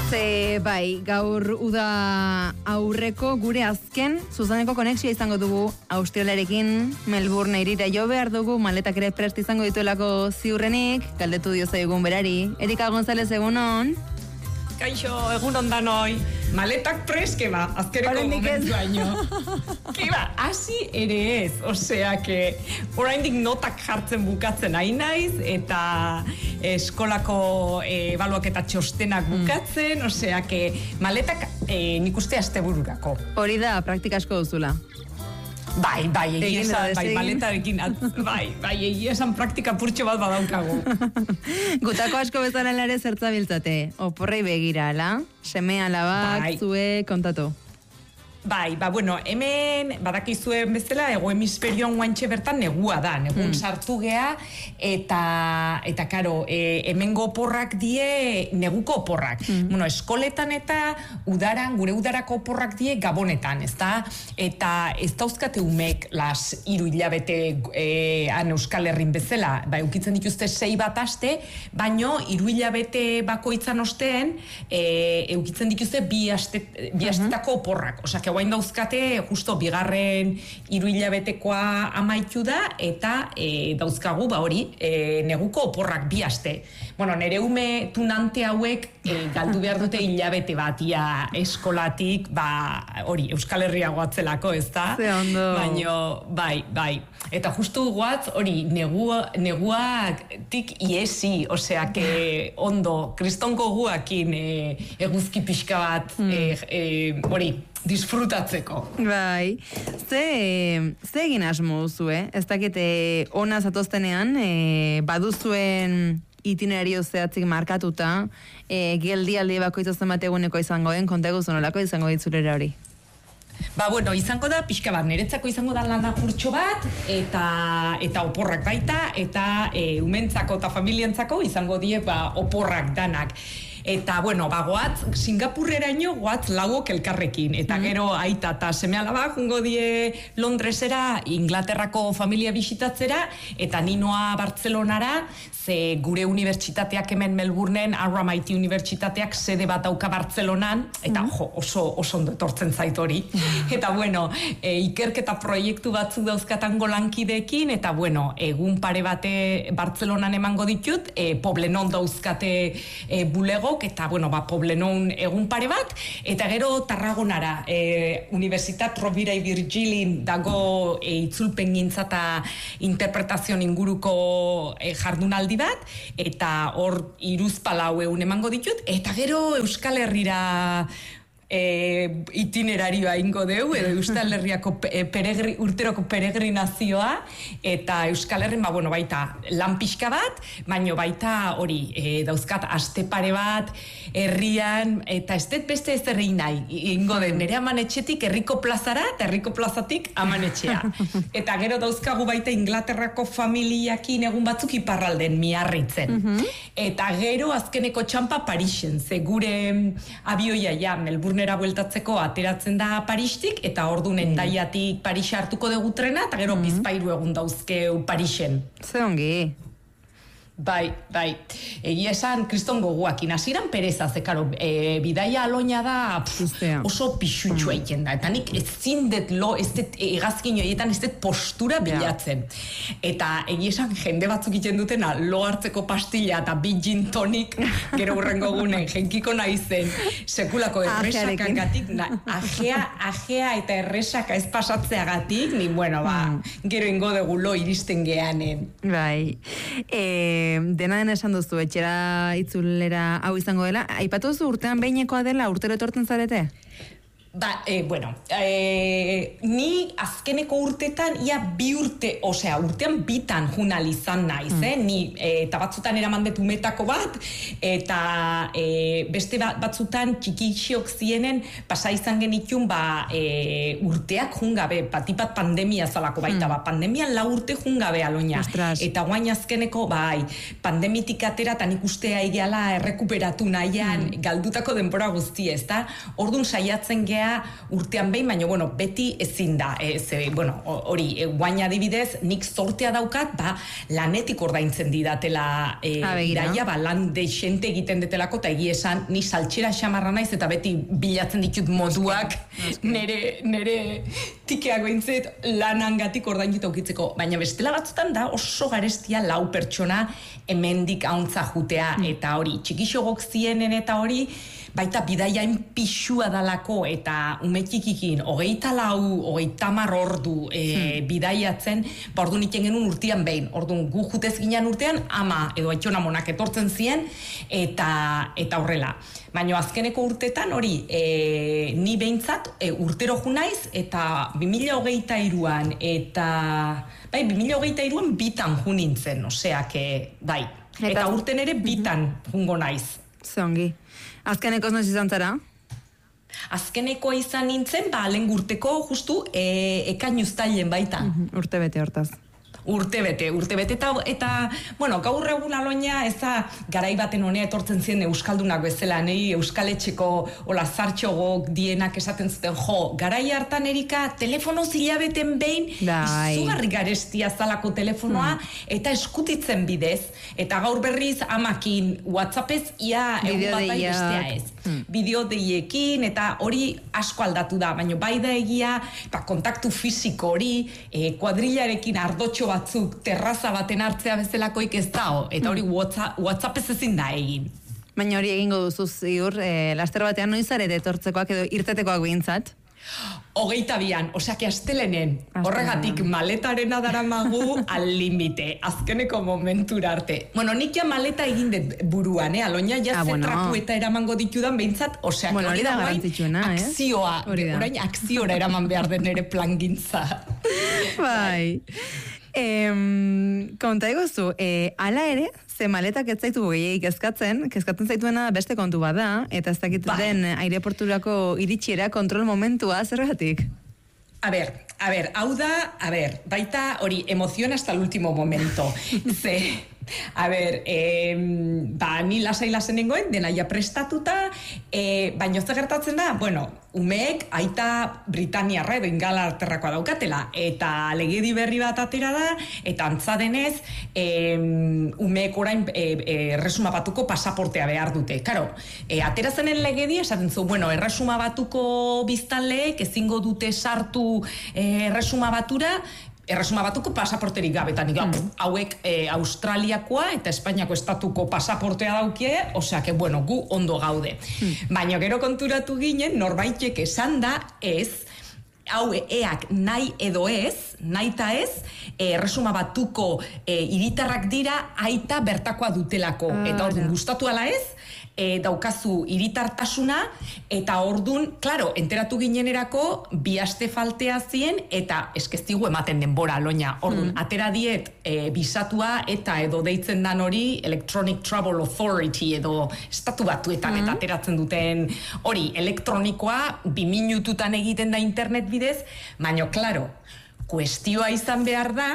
Bai, gaur uda aurreko gure azken zuzeneko konexioa izango dugu Australiarekin. Melbourne irira jo behar dugu, maletak ere prest izango dituelako ziurrenik, galdetu dioza egun berari. Erika González, egunon? Kaixo, egunon danoi. Maletak preske ba, azkereko momentu baino. Kiba, hasi ere ez, osea que oraindik notak jartzen bukatzen hain naiz, eta eskolako ebaluaketa txostenak bukatzen, osea que maletak nik uste astebururako. Hori da, praktika asko duzula. Bai, egia esan, maletarekin, egia esan praktika purtxo bat badaukago. Gutako asko bezala ere zertzabiltzate, oporrei begira, ala? Seme alabak, zue, kontatu. Bai, bueno, hemen badakizuen bezala, ego hemisferioan guantxe bertan negua da, negun sartu gea, eta karo, hemengo oporrak die neguko oporrak. Bueno, eskoletan eta udaran, gure udarako oporrak die gabonetan, ezta? Eta ez dauzkate umek las 3 hilabete han Euskal Herrin bezala, eukitzen dituzte 6 bat aste, baino 3 hilabete bakoitzan ostean, eukitzen dituzte 2 astetako oporrak, osea, guain dauzkate, justo bigarren 3 hilabetekoa amaitu da, eta dauzkagu, hori, neguko oporrak 2 aste. Bueno, nere ume tunante hauek galdu behar dute hilabete batia eskolatik, hori, Euskal Herria goatzelako, ez da? Ze ondo. Baino, bai. Eta justu goatz, hori, neguatik iesi, osea, que ondo, kristonko guakin eguzki pixka bat, hori, disfrutatzeko. Bai. Ze egin asmo duzu, Ez dakite ona zatoztenean, baduzuen itinerario zehatzik markatuta, geldialdi bakoitzatzen bat eguneko izango den, konteguz nolako izango ditzulera hori? Bueno, izango da, pixka bat, niretzako izango da lana kurtxo bat, eta oporrak baita, eta umentzako eta familientzako izango die oporrak danak. Eta, bueno, goatz, Singapurreraino goatz lauok elkarrekin. Eta gero aita eta seme alaba jungo die Londresera, Inglaterrako familia bisitatzera, eta ninoa Bartzelonara, ze gure unibertsitateak hemen Melbourneen, RMIT unibertsitateak sede bat dauka Bartzelonan, eta oso ondo etortzen zait hori. Eta, bueno, ikerketa proiektu batzuk dauzkatango lankideekin, eta, bueno, egun pare bate Bartzelonan emango ditut, Poblenon dauzkate bulego, eta, bueno, Poblenon egun pare bat, eta gero Tarragonara, Universitat Rovira i Virgilin dago itzulpen gintza eta interpretazioan inguruko jardunaldi bat, eta hor 3-4 egun emango ditut, eta gero Euskal Herrira itinerarioa ingo deu, edo Euskal Herriako urteroko peregrinazioa, eta Euskal Herrin, baita lan pixka bat, baino baita hori, dauzkat aste pare bat, herrian, eta ez dut beste ez errein nahi, ingo den, nire amanetxetik herriko plazara, eta herriko plazatik amanetxea. Eta gero dauzkagu baita Inglaterrako familiakin egun batzuk iparralden miarritzen. Eta gero azkeneko txampa Parisen, ze gure abioia ja, Melbournera bueltatzeko ateratzen da Paristik, eta orduan Hendaiatik Parisa hartuko dugu trena, eta gero bizpairu egun dauzkeu Parisen. Ze ongi. Bai. Egia esan, kriston goguakin. Hasieran pereza, ze karo, bidaia aloina da oso pixutxua egiten da. Eta nik ez zindet ez dut egazkin joietan ez dut postura bilatzen. Eta egia esan, jende batzuk egiten dutena, lo hartzeko pastilla eta 2 gin tonic, gero hurrengo gunen, jenkiko naizen, sekulako erresakangatik, ajea eta erresaka ez pasatzeagatik, ni, bueno, gero ingo dugu lo iristen geanen. Bai. Dena den esan duzu, etxera itzulera hau izango dela. Aipatu duzu urtean behinekoa dela, urtero etortzen zarete? Bueno, ni azkeneko urtetan ia 2 urte, osea, urtean 2 junal izan naiz, ni eta batzutan eraman dut umetako bat, eta beste batzutan txikixiok zienen pasa izan genitun urteak jungabe, batipat pandemia zalako baita, pandemian 4 urte jungabe aloina. Eta guain azkeneko, pandemitik atera, eta nik ustea egiala errekuperatu nahian galdutako denbora guzti, ez da? Orduan saiatzen gea ginea urtean behin, baina, bueno, beti ezin da. Hori, guain adibidez, nik zortea daukat, lanetik ordaintzen didatela bidaia, lan deixente egiten detelako, eta egia esan, ni saltxera xamarra naiz, eta beti bilatzen ditut moduak nere tikeak behintzet lanangatik ordainduta ukitzeko. Baina bestela batzutan da oso garestia 4 pertsona hemendik hauntza jutea, eta hori, txikixogok zienen eta hori, baita bidaiain pixua dalako eta umetxikikin 24 ordu bidaiatzen, orduan iten genuen urtean behin. Orduan gu jutez ginen urtean, ama edo aitxona monak etortzen ziren, eta horrela. Baina azkeneko urtetan hori, ni behintzat urtero ju naiz, eta 2023an, eta 2023an bitan ju nintzen, oseak, bai. Eta urten ere bitan jungo naiz. Zongi. Azkenekoz noiz izan zara? Azkeneko izan nintzen, lehen urteko justu ekain uztailen baita. Urte bete hortaz. Urte bete, eta bueno, gaur egun aloina, ez da garai baten honea etortzen ziren euskaldunak bezala, nahi euskaletxeko ola zartxogok dienak esaten zuten, garai hartan erika, telefono zilabeten behin, izugarri garestia zalako telefonoa, eta eskutitzen bidez, eta gaur berriz amakin WhatsAppez ia egun bat bestea ez. Bideo deiekin, eta hori asko aldatu da, baina bai da egia, kontaktu fisiko hori, kuadrilarekin ardotxo batzuk terraza baten hartzea bezalakoik ez dao, eta hori WhatsApp ez ezin da egin. Baina hori egingo duzu ziur, laster batean noiz zarete etortzekoak edo irtetekoak behintzat? 22an, oseak astelenen, horregatik maletaren adaramagu al limite, azkeneko momentura arte. Bueno, nik ja maleta egin dut buruan, aloina, ja trapu eta eramango ditudan behintzat, oseak hori da akzioa, orain akziora eraman behar den ere plangintza. Bai. Konta egozu, ala ere, ze maletak ez zaitu gehiagik kezkatzen zaituena beste kontu bada, eta ez dakit den aireporturako iritsiera kontrol momentua, zergatik? A ver, hau da, baita hori, emoción hasta el último momento. Ni lasai nengoen, dena ja prestatuta, baina ze gertatzen da, bueno, umeek aita Britaniarra edo Ingalaterrakoa daukatela, eta legedi berri bat atera da, eta antza denez, umeek orain erresuma batuko pasaportea behar dute. Karo, atera zenen legedi, esaten zu, bueno, erresuma batuko biztanleek ezingo dute sartu erresuma batura, erresuma batuko pasaporterik gabetan, hauek Australiakoa eta Espainiako estatuko pasaportea daukie, osea, bueno, gu ondo gaude. Baina gero konturatu ginen, norbaitek esan da ez, hau eak nahi edo ez, nahi eta ez, erresuma batuko hiritarrak dira aita bertakoa dutelako. Eta orduan gustatu ala ez, daukazu hiritartasuna, eta ordun, claro, enteratu ginenerako 2 aste faltea zien, eta eskestigu ematen denbora, aloina. Ordun, atera diet bisatua, eta edo deitzen dan hori Electronic Travel Authority, edo estatu batuetan, eta ateratzen duten hori elektronikoa, 2 minututan egiten da internet bidez, baina, claro, kuestioa izan behar da,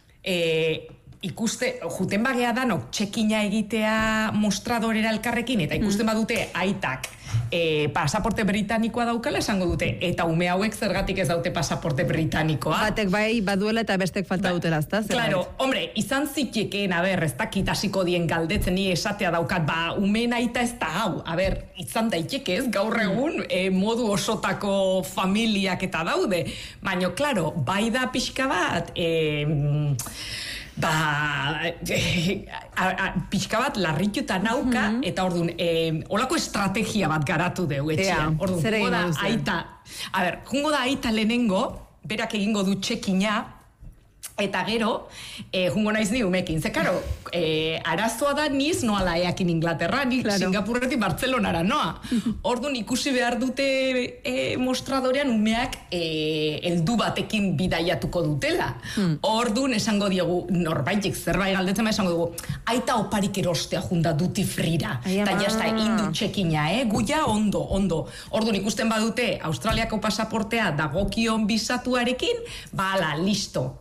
juten bagea danok txekina egitea mostradorera elkarrekin, eta ikusten badute aitak pasaporte britanikoa daukala esango dute, eta ume hauek zergatik ez daute pasaporte britanikoa. Batek bai baduela eta bestek falta dutela, ezta? Claro, hombre, izan zitekeen, ez dakit hasiko dien galdetzen, ni esatea daukat, umeen aita ez da hau, izan daiteke ez, gaur egun modu osotako familiak eta daude, baina, claro, bai da pixka bat, pixka bat larrituta nauka, eta orduan, holako estrategia bat garatu deu, etxean. Orduan, jungo da aita lehenengo, berak egingo du txekina, eta gero, jungo naiz ni umekin. Ze, karo, arazoa da niz noala eakin Inglaterra, ni Singapurretik Bartzelonara noa. Orduan ikusi behar dute mostradorean umeak heldu batekin bidaiatuko dutela. Orduan esango diogu, norbaitek zerbait galdetzen esango dugu, aita oparik erostea junda duty freera. Eta jazta, indu txekina, guia ondo. Orduan ikusten badute, Australiako pasaportea dagokion bisatuarekin, listo.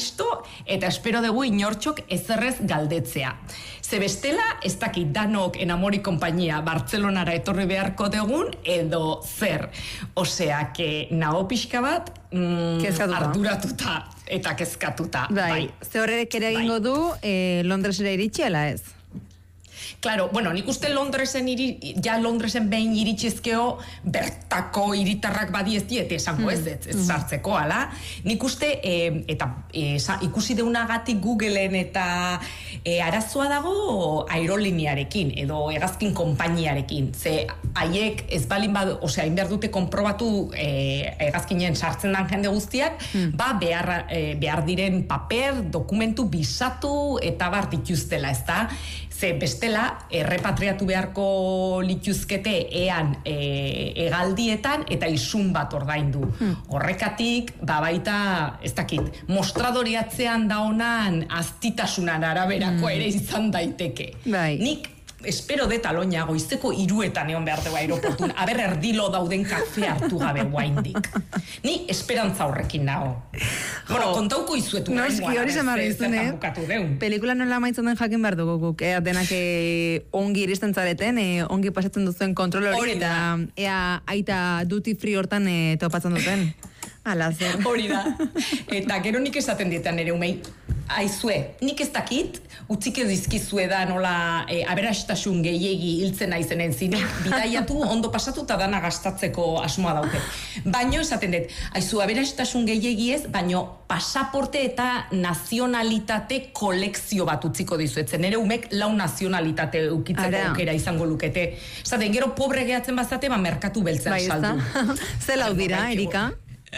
listo, eta espero dugu inortxok ezerrez galdetzea. Ze bestela, ez dakit danok enamori kompainia Bartzelonara etorri beharko dugun, edo zer. Osea, que nago pixka bat, arduratuta eta kezkatuta. Bai. Ze horrek ere egingo du, Londresera iritsi, ala ez? Claro, bueno, nik uste Londresen behin iritsizkeo bertako hiritarrak badi ez diete esango ez sartzeko, ala. Nik uste, ikusi deunagatik Googleen eta arazoa dago aeroliniarekin, edo hegazkin konpainiarekin. Ze haiek ez balin behar dute konprobatu hegazkinen sartzen dan jende guztiak, behar diren paper, dokumentu, bisatu eta bar dituztela, ez da? Ze bestela, errepatriatu beharko lituzkete ean egaldietan eta isun bat ordaindu. Horrekatik, baita, ez dakit, mostradoriatzean daonan aztitasunan araberako ere izan daiteke. Nik espero dut aloina goizeko 3:00 egon behar dugu aeroportun, aber erdilo dauden kafe hartu gabe guaindik. Ni esperantza horrekin nago. Bueno, kontauko izuetu hori zamarrizun, pelikula nola maitzen den jakin behar dugu guk, denak ongi iristen zareten, ongi pasatzen duzuen kontrol hori, eta ea aita duty free hortan topatzen duten. Ala, zer. Hori da. Eta gero nik esaten dietan ere umei, aizue, nik ez dakit, utzike dizkizue da nola aberastasun gehiegi hiltzen naizenen zinik, bidaiatu ondo pasatu eta dana gastatzeko asmoa dauke. Baino esaten dut, aizu aberastasun gehiegi ez, baino pasaporte eta nazionalitate kolekzio bat utziko dizuetzen. Nere umek 4 nazionalitate ukitzeko aukera izango lukete. Esaten, gero pobre gehatzen bazate, merkatu beltzen saldu. Zelau dira, Erika?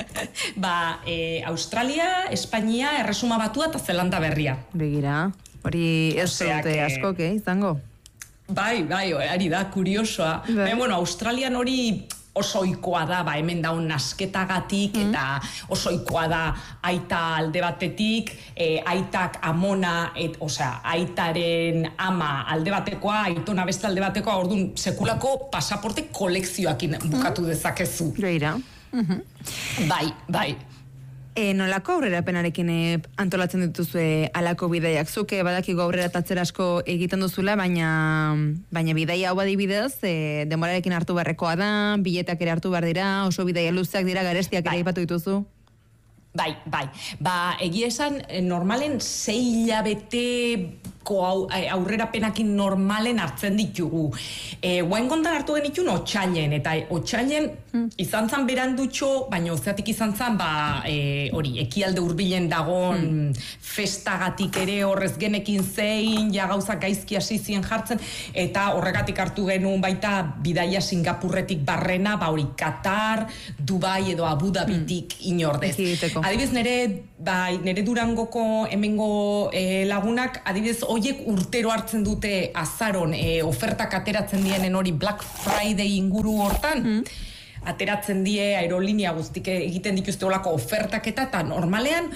Australia, Espainia, Erresuma Batua eta Zelanda Berria. Begira, hori ez dute asko, izango? Bai, ari da, kuriosoa. Bueno, Australian hori osoikoa da, hemen daun nasketagatik, eta osoikoa da aita alde batetik, aitak amona, osea, aitaren ama alde batekoa, aitona beste alde batekoa, orduan sekulako pasaporte kolekzioakin bukatu dezakezu. Begira. Bai. Nolako aurrerapenarekin antolatzen dituzue alako bidaiak? Zuke badakiko aurreratatzera asko egiten duzula, baina bidaia hau adibidez, denborarekin hartu beharrekoa da, biletak ere hartu behar dira, oso bidaia luzeak dira, garestiak ere aipatu dituzu? Bai. Egia esan, normalen 6 hilabeteko aurrerapenakin normalen hartzen ditugu. Guain kontan hartu genitun otsailen, eta otsailen izan zan berandutxo, baina ozeatik izan zan, ekialde hurbilen dagon festagatik ere horrez genekin zein, ja gauzak gaizki hasi zien jartzen, eta horregatik hartu genuen baita bidaia Singapurretik barrena, Qatar, Dubai edo Abu Dhabitik inordez. Adibidez, nere Durangoko hemengo lagunak, adibidez, hoiek urtero hartzen dute azaron ofertak ateratzen dienen hori Black Friday inguru hortan, ateratzen die aerolinia guztik egiten dituzte olako ofertak eta normalean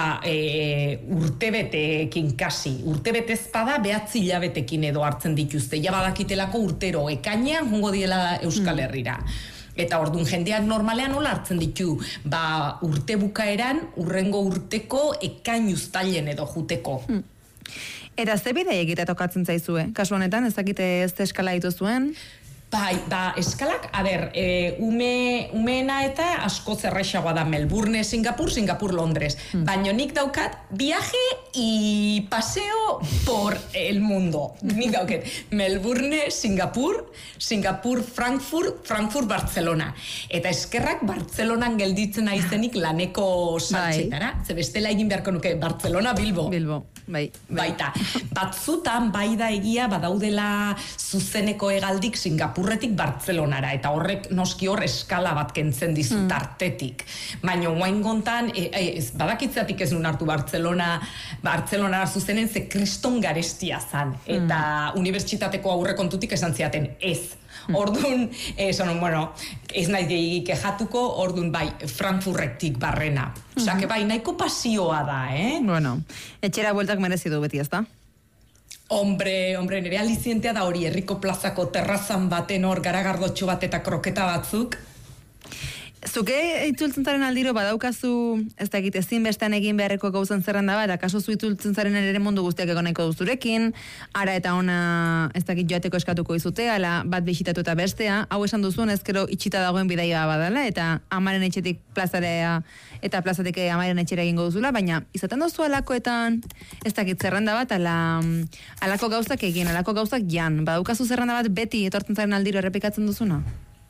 urtebetekin kasi. Urtebete ezpada 9 hilabetekin edo hartzen dituzte. Ja badakitelako urtero ekainean jongo diela Euskal Herrira. Eta orduan jendeak normalean hola hartzen ditu, urte bukaeran, urrengo urteko ekain uztailen edo juteko. Eta ze bidea egitea tokatzen zaizue? Kasu honetan, ez dakite ez eskala dituzuen? Eskalak, umeena eta asko zerrexagoa da Melbourne, Singapur, Londres. Baina nik daukat viaje y paseo por el mundo. Nik daukat Melbourne, Singapur, Frankfurt, Barcelona. Eta eskerrak Barcelonan gelditzen aizenik laneko saltxetara. Ze bestela egin beharko nuke Barcelona, Bilbo. Baita. Batzutan, da egia, badaudela zuzeneko hegaldik Singapurretik Barcelonara, eta horrek noski hor eskala bat kentzen dizu tartetik. Baina guain gontan, badakitzatik ez nun hartu Barcelonara zuzenen, ze kriston garestia zan. Eta unibertsitateko aurrekontutik esan ziaten ez. Orduan, ez nahi gehiagik kejatuko, orduan Frankfurretik barrena. Osea, nahiko pasioa da, Bueno, etxera bueltak merezi du beti, ez da? Hombre, nire alizientea da hori, herriko plazako terrazan baten hor garagardotxo bat eta kroketa batzuk. Zuke itzultzen zaren aldiro badaukazu, ez dakit, ezin bestean egin beharreko gauzan zerrenda bat, akaso zu itzultzen zaren ere mundu guztiak egoneko duzurekin, ara eta ona, ez dakit, joateko eskatuko izute, ala bat bisitatu eta bestea, hau esan duzun, ezkero itxita dagoen bidaia badala, eta amaren etxetik plazarea, eta plazatik amaren etxera egingo duzula, baina izaten duzu alakoetan, ez dakit, zerrenda bat, alako gauzak egin, alako gauzak jan, badaukazu zerrenda bat beti etortzen zaren aldiro errepikatzen duzuna?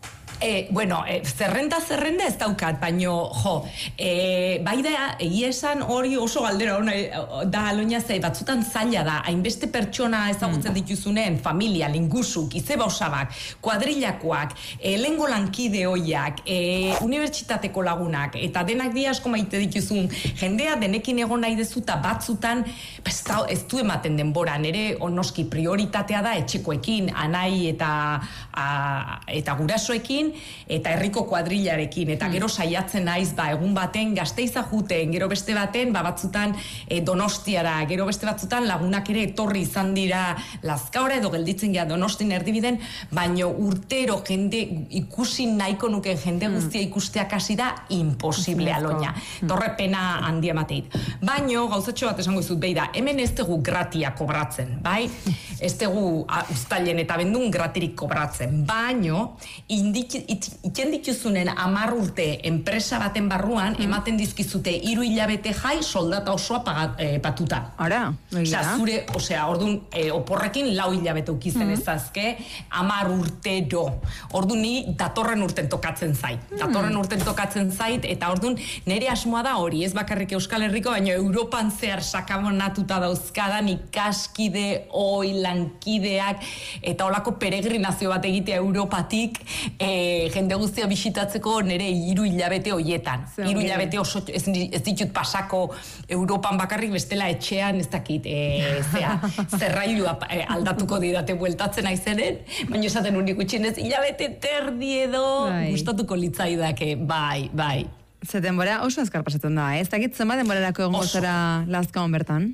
Zerrenda ez daukat, baino, bai da, egia esan hori oso galdera hona da aloina ze, batzutan zaila da, hainbeste pertsona ezagutzen dituzunen, familia, lingusuk, izeba osabak, kuadrilakoak, lengo lankide hoiak, unibertsitateko lagunak, eta denak dia asko maite dituzun, jendea denekin egon nahi dezuta batzutan, ez du ematen denbora, nere onoski prioritatea da etxekoekin, anai eta gurasoekin, eta herriko kuadrilarekin, eta gero saiatzen naiz, egun baten Gasteiza juten, gero beste baten, batzutan Donostiara, gero beste batzutan lagunak ere etorri izan dira Lazkaora edo gelditzen gara Donostin erdibiden, baino urtero jende ikusi nahiko nuken jende guztia ikusteak hasi da imposible aloina. Torre pena handia mateit. Baino, gauzatxo bat esango izut, beida, hemen ez dugu gratia kobratzen, bai? Ez dugu uztailen eta bendun gratirik kobratzen, baino, itzen dituzunen 10 urte enpresa baten barruan, ematen dizkizute 3 hilabete jai soldata osoa patuta. Ara, begira. Orduan, oporrekin 4 hilabete ukizen ezazke, 10 urtero. Orduan, ni datorren urten tokatzen zait. Eta orduan, nire asmoa da hori, ez bakarrik Euskal Herriko, baina Europan zehar sakamonatuta dauzkadan ikaskide, lankideak, eta holako peregrinazio bat egitea Europatik, jende guztia bisitatzeko nire 3 hilabete hoietan. 3 hilabete oso ez ditut pasako Europan bakarrik, bestela etxean ez dakit, zerrailua aldatuko didate bueltatzen aizenen, baina esaten unik utxinez, hilabete terdi edo gustatuko litzaidake, bai. Ze denbora oso azkar pasatzen da, ez dakit zenba denborarako egongo zara Lazkaon bertan?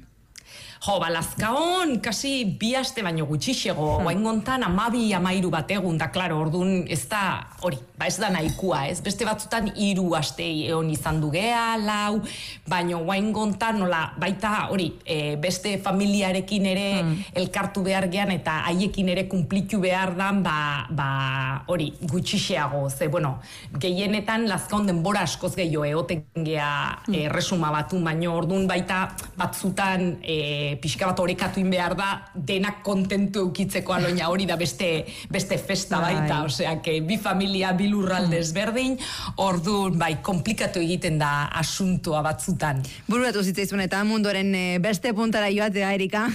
Lazkaon, kasi 2 aste baino gutxixego, oain gontan 12-13 bat egun, da, klaro, orduan ez da, hori, ez da nahikua, ez? Beste batzutan 3 aste egon izan dugea, 4, baino oain gontan, nola, baita, hori, beste familiarekin ere elkartu behar gean, eta haiekin ere kumplitu behar dan, hori, gutxixeago, ze, bueno, gehienetan Lazkaon denbora askoz gehiago, egoten gea resuma batu, baino orduan baita batzutan, pixka bat orekatuin behar da, denak kontentu eukitzeko aloina, hori da beste festa baita, osea, bi familia, bi lurralde ezberdin, orduan, komplikatu egiten da asuntua batzutan. Bururatu zitzaizun eta munduaren beste puntara joatea, Erika.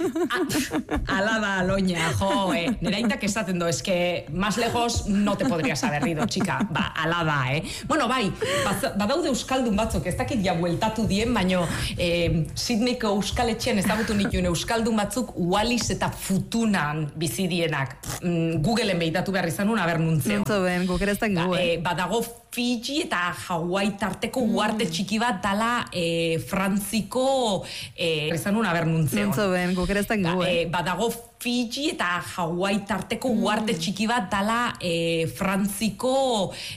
Ala da, aloina, neraitak esaten do, eske, más lejos no te podrías haber ido, chica, ala da, Bueno, badaude euskaldun batzuk, ez dakit ja bueltatu dien, baino Sydneyko euskaletxean ezagutu nituen euskaldun batzuk Wallis eta Futunan bizidienak. Googleen behitatu behar izan aber nuntzeo. Nuntzo ben, gukerestak gu, Badago Fiji eta Hawaii tarteko uarte txiki bat dala Frantziko izan aber nuntzeo. Nuntzo ben, gukerestak gu, Badago Fiji eta Hawaii tarteko uarte txiki bat dala Frantziko